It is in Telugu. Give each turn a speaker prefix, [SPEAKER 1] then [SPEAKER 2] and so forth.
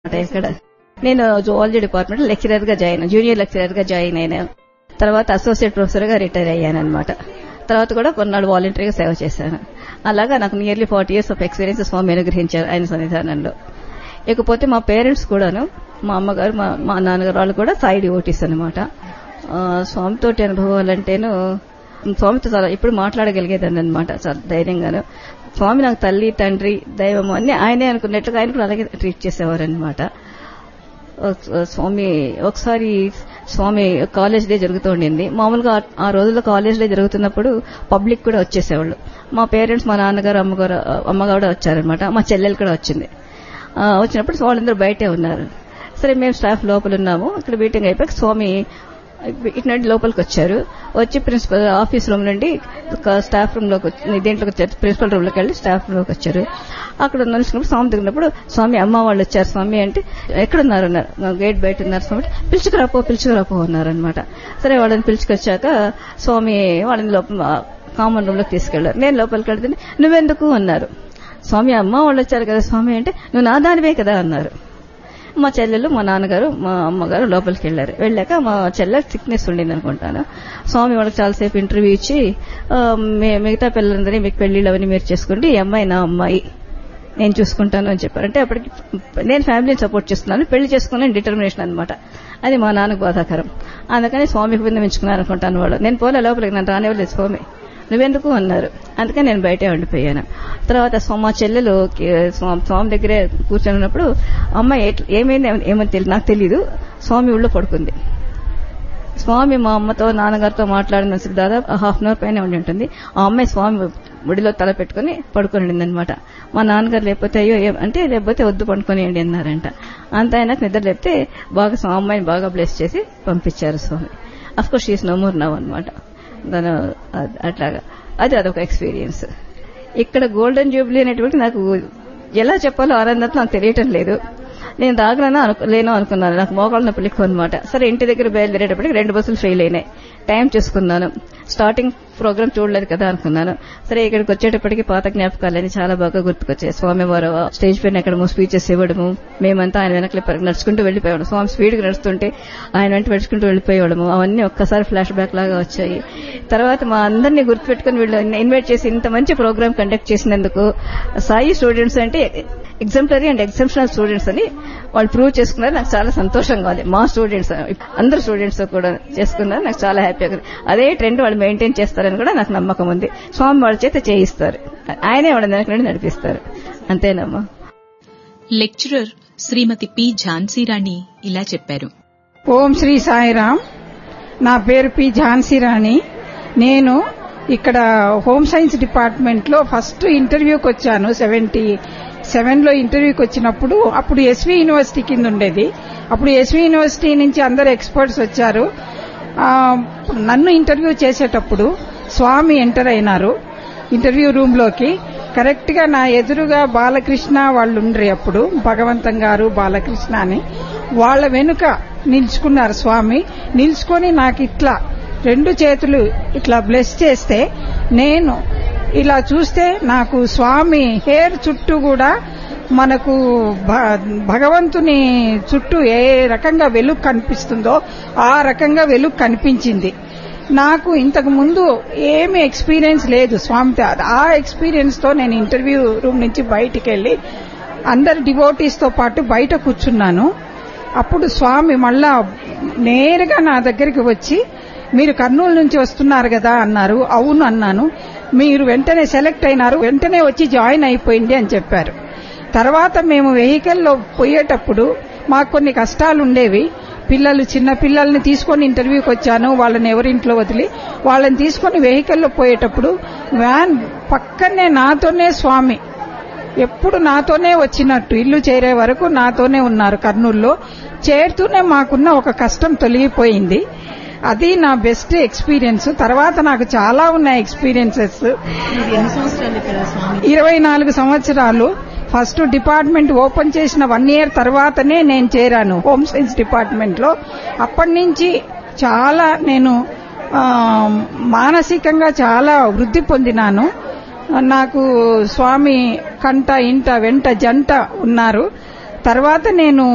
[SPEAKER 1] ఇక్కడ నేను జువాలజీ డిపార్ట్మెంట్ లెక్చరర్ గా జూనియర్ లెక్చరర్ గా జాయిన్ అయినాను. తర్వాత అసోసియేట్ ప్రొఫెసర్ గా రిటైర్ అయ్యాను అనమాట. తర్వాత కూడా కొన్నాళ్ళు వాలంటరీగా సేవ చేశాను. అలాగా నాకు నియర్లీ 40 years ఆఫ్ ఎక్స్పీరియన్స్ స్వామి అనుగ్రహించారు ఆయన సన్నిధానంలో. ఇకపోతే మా పేరెంట్స్ కూడాను, మా అమ్మగారు మా నాన్నగారు వాళ్ళు కూడా సాయి డివోటీస్ అనమాట. స్వామితోటి అనుభవాలంటేను స్వామితో చాలా ఇప్పుడు మాట్లాడగలిగేదాన్ని అనమాట, చాలా ధైర్యంగాను. స్వామి నాకు తల్లి తండ్రి దైవం అన్ని ఆయనే అనుకున్నట్లుగా ఆయన కూడా అలాగే ట్రీట్ చేసేవారు అనమాట. ఒకసారి స్వామి కాలేజ్ డే జరుగుతూ ఉండింది. మామూలుగా ఆ రోజుల్లో కాలేజ్ డే జరుగుతున్నప్పుడు పబ్లిక్ కూడా వచ్చేసేవాళ్ళు. మా పేరెంట్స్, మా నాన్నగారు, అమ్మ కూడా వచ్చారనమాట. మా చెల్లెలు కూడా వచ్చింది. వచ్చినప్పుడు వాళ్ళందరూ బయటే ఉన్నారు. సరే మేము స్టాఫ్ లోపల ఉన్నాము. ఇక్కడ మీటింగ్ అయిపోయాక స్వామి ఇటు నుండి లోపలికి వచ్చారు. వచ్చి ప్రిన్సిపల్ ఆఫీస్ రూమ్ నుండి స్టాఫ్ రూమ్ లోకి దీంట్లోకి వచ్చారు. ప్రిన్సిపల్ రూమ్ లోకి వెళ్ళి స్టాఫ్ రూమ్ లోకి వచ్చారు. అక్కడ నిలిచినప్పుడు స్వామి దిగినప్పుడు స్వామి అమ్మ వాళ్ళు వచ్చారు స్వామి అంటే ఎక్కడున్నారు అన్నారు. గేట్ బయట ఉన్నారు స్వామి. పిలుచుకురాపో ఉన్నారనమాట. సరే వాళ్ళని పిలుచుకొచ్చాక స్వామి వాళ్ళని కామన్ రూమ్ లోకి తీసుకెళ్లారు. నేను లోపలికి వెళ్తే నువ్వెందుకు అన్నారు. స్వామి అమ్మ వాళ్ళు వచ్చారు కదా స్వామి అంటే నువ్వు నా దానివే కదా అన్నారు. మా చెల్లెలు, మా నాన్నగారు, మా అమ్మగారు లోపలికి వెళ్లారు. వెళ్ళాక మా చెల్లెలు సిక్నెస్ ఉండింది అనుకుంటాను. స్వామి వాళ్ళకి చాలాసేపు ఇంటర్వ్యూ ఇచ్చి మిగతా పిల్లలందరినీ మీకు పెళ్లిళ్ళు అవన్నీ మీరు చేసుకోండి, ఈ అమ్మాయి నా అమ్మాయి, నేను చూసుకుంటాను అని చెప్పారు. అంటే అప్పటికి నేను ఫ్యామిలీని సపోర్ట్ చేస్తున్నాను, పెళ్లి చేసుకున్నాను డిటర్మినేషన్ అనమాట. అది మా నాన్నకు బాధాకరం. అందుకని స్వామికి విన్నవించుకున్నాను అనుకుంటాను. వాళ్ళు నేను పోలే లోపలికి, నన్ను రానివ్వలేదు స్వామి. నువ్వెందుకు అన్నారు. అందుకని నేను బయటే ఉండిపోయాను. తర్వాత మా చెల్లెలు స్వామి దగ్గరే కూర్చొని ఉన్నప్పుడు అమ్మాయి ఏమైంది ఏమని నాకు తెలీదు, స్వామి ఊళ్ళో పడుకుంది. స్వామి మా అమ్మతో నాన్నగారితో మాట్లాడిన దాదాపు ½ hour పైన ఉండి ఉంటుంది. ఆ అమ్మాయి స్వామి ఒడిలో తల పెట్టుకుని పడుకొని ఉండింది అనమాట. మా నాన్నగారు లేకపోతే అయ్యో అంటే లేకపోతే వద్దు పడుకోనియండి అన్నారంట. అంత అయినాక నిద్ర లేపితే బాగా అమ్మాయిని బాగా బ్లెస్ చేసి పంపించారు స్వామి. Of course she is no more now అనమాట. అట్లాగా అదొక ఎక్స్పీరియన్స్. ఇక్కడ గోల్డెన్ జూబ్లీ అనేటువంటి నాకు ఎలా చెప్పాలో ఆనందంతో నాకు తెలియటం లేదు. నేను లేను అనుకున్నాను. నాకు మోకాళ్ళ నొప్పులు ఎక్కువ అనమాట. సరే ఇంటి దగ్గర బయలుదేరేటప్పటికి 2 బస్సులు ఫెయిల్ అయినాయి. టైం చూసుకున్నాను. స్టార్టింగ్ ప్రోగ్రామ్ చూడలేదు కదా అనుకున్నాను. సరే ఇక్కడికి వచ్చేటప్పటికి పాత జ్ఞాపకాలని చాలా బాగా గుర్తుకొచ్చాయి. స్వామి వారు స్టేజ్ పైన ఎక్కడమో స్పీచెస్ ఇవ్వడము, మేమంతా ఆయన వెనకలే నడుచుకుంటూ వెళ్లిపోయాడు. స్వామి స్పీడ్ గా నడుస్తుంటే ఆయన వెంట నడుచుకుంటూ వెళ్లిపోయేవాడము. అవన్నీ ఒక్కసారి ఫ్లాష్ బ్యాక్ లాగా వచ్చాయి. తర్వాత మా అందరినీ గుర్తుపెట్టుకుని వీళ్ళు ఇన్వైట్ చేసి ఇంత మంచి ప్రోగ్రామ్ కండక్ట్ చేసినందుకు సాయి స్టూడెంట్స్ అంటే ఎగ్జాంపులరీ అండ్ ఎగ్జామ్షనల్ స్టూడెంట్స్ అని వాళ్ళు ప్రూవ్ చేసుకున్నారు. నాకు చాలా సంతోషంగా ఉంది. మా స్టూడెంట్స్ అందరు స్టూడెంట్స్ కూడా చేసుకున్నారు. నాకు చాలా హ్యాపీగా ఉంది. అదే ట్రెండ్ వాళ్ళు మెయింటైన్ చేస్తారని కూడా నాకు నమ్మకం ఉంది. స్వామి వాళ్ళ చేత చేయిస్తారు, ఆయనే వాళ్ళ వెనక నుండి నడిపిస్తారు. అంతేనమ్మా.
[SPEAKER 2] లెక్చరర్ శ్రీమతి పి ఝాన్సీరాణి ఇలా చెప్పారు.
[SPEAKER 3] ఓం శ్రీ సాయిరాం. నా పేరు పి ఝాన్సీరాణి. నేను ఇక్కడ హోమ్ సైన్స్ డిపార్ట్మెంట్ లో ఫస్ట్ ఇంటర్వ్యూకి వచ్చాను. 77లో ఇంటర్వ్యూకి వచ్చినప్పుడు అప్పుడు ఎస్వి యూనివర్సిటీ కింద ఉండేది. అప్పుడు ఎస్వి యూనివర్సిటీ నుంచి అందరు ఎక్స్పర్ట్స్ వచ్చారు. నన్ను ఇంటర్వ్యూ చేసేటప్పుడు స్వామి ఎంటర్ అయినారు ఇంటర్వ్యూ రూమ్ లోకి. కరెక్ట్ గా నా ఎదురుగా బాలకృష్ణ వాళ్ళు ఉండ్రి, అప్పుడు భగవంతం గారు బాలకృష్ణ అని, వాళ్ళ వెనుక నిల్చుకున్నారు స్వామి. నిల్చుకొని నాకు ఇట్లా 2 చేతులు ఇట్లా బ్లెస్ చేస్తే నేను ఇలా చూస్తే నాకు స్వామి హెయిర్ చుట్టూ కూడా మనకు భగవంతుని చుట్టూ ఏ రకంగా వెలుగు కనిపిస్తుందో ఆ రకంగా వెలుగు కనిపించింది. నాకు ఇంతకు ముందు ఏమీ ఎక్స్పీరియన్స్ లేదు స్వామితో. ఆ ఎక్స్పీరియన్స్ తో నేను ఇంటర్వ్యూ రూమ్ నుంచి బయటికి వెళ్లి అందరు డివోటీస్ తో పాటు బయట కూర్చున్నాను. అప్పుడు స్వామి మళ్ళా నేరుగా నా దగ్గరికి వచ్చి మీరు కర్నూలు నుంచి వస్తున్నారు కదా అన్నారు. అవును అన్నాను. మీరు వెంటనే సెలెక్ట్ అయినారు, వెంటనే వచ్చి జాయిన్ అయిపోయింది అని చెప్పారు. తర్వాత మేము వెహికల్లో పోయేటప్పుడు మాకు కొన్ని కష్టాలు ఉండేవి. చిన్న పిల్లల్ని తీసుకొని ఇంటర్వ్యూకి వచ్చాను. వాళ్ళని ఎవరింట్లో వదిలి వాళ్ళని తీసుకొని వెహికల్లో పోయేటప్పుడు వ్యాన్ పక్కనే నాతోనే స్వామి ఎప్పుడు నాతోనే వచ్చినట్టు ఇల్లు చేరే వరకు నాతోనే ఉన్నారు. కర్నూలులో చేరుతూనే మాకున్న ఒక కష్టం తొలగిపోయింది. అది నా బెస్ట్ ఎక్స్పీరియన్స్. తర్వాత నాకు చాలా ఉన్నాయి ఎక్స్పీరియన్సెస్. 24 సంవత్సరాలు. ఫస్ట్ డిపార్ట్మెంట్ ఓపెన్ చేసిన 1 year తర్వాతనే నేను చేరాను హోమ్ సైన్స్ డిపార్ట్మెంట్ లో. అప్పటి నుంచి చాలా నేను మానసికంగా చాలా వృద్ధి పొందినాను. నాకు స్వామి కంట ఇంట వెంట జంట ఉన్నారు. తర్వాత నేను